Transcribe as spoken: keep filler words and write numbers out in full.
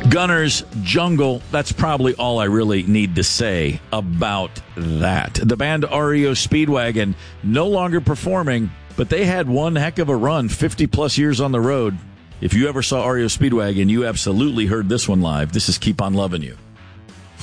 Gunners, Jungle, that's probably all I really need to say about that. The band R E O Speedwagon no longer performing, but they had one heck of a run, fifty-plus years on the road. If you ever saw R E O Speedwagon, you absolutely heard this one live. This is Keep On Loving You.